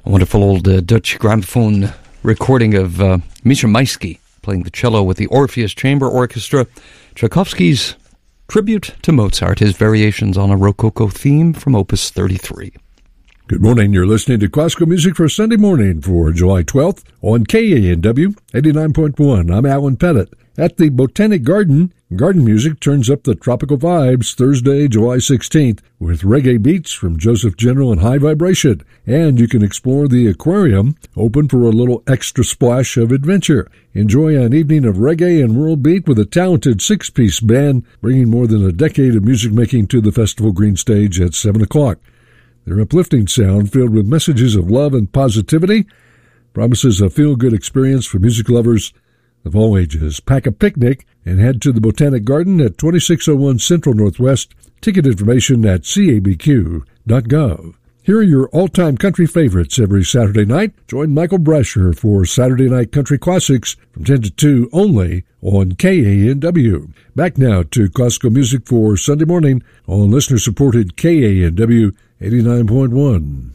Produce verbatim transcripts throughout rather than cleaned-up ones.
A wonderful old uh, Dutch gramophone recording of uh, Misha Maisky playing the cello with the Orpheus Chamber Orchestra. Tchaikovsky's tribute to Mozart, his variations on a Rococo theme from Opus thirty-three. Good morning. You're listening to Classical Music for Sunday morning for July twelfth on K A N W eighty-nine point one. I'm Alan Pettit. At the Botanic Garden, garden music turns up the tropical vibes Thursday, July sixteenth, with reggae beats from Joseph General and High Vibration. And you can explore the aquarium, open for a little extra splash of adventure. Enjoy an evening of reggae and world beat with a talented six-piece band, bringing more than a decade of music making to the Festival Green Stage at seven o'clock. Their uplifting sound, filled with messages of love and positivity, promises a feel-good experience for music lovers of all ages. Pack a picnic and head to the Botanic Garden at twenty-six oh one Central Northwest. Ticket information at c a b q dot gov. Here are your all-time country favorites every Saturday night. Join Michael Brasher for Saturday Night Country Classics from ten to two only on K A N W. Back now to classical music for Sunday morning on listener-supported K A N W eighty-nine point one.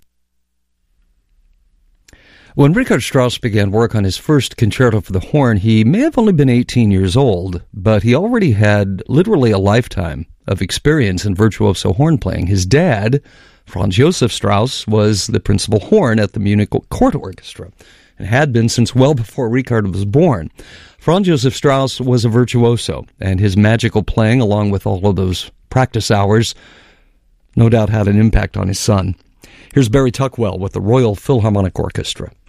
When Richard Strauss began work on his first concerto for the horn, he may have only been eighteen years old, but he already had literally a lifetime of experience in virtuoso horn playing. His dad, Franz Josef Strauss, was the principal horn at the Munich Court Orchestra and had been since well before Richard was born. Franz Josef Strauss was a virtuoso, and his magical playing, along with all of those practice hours, no doubt had an impact on his son. Here's Barry Tuckwell with the Royal Philharmonic Orchestra.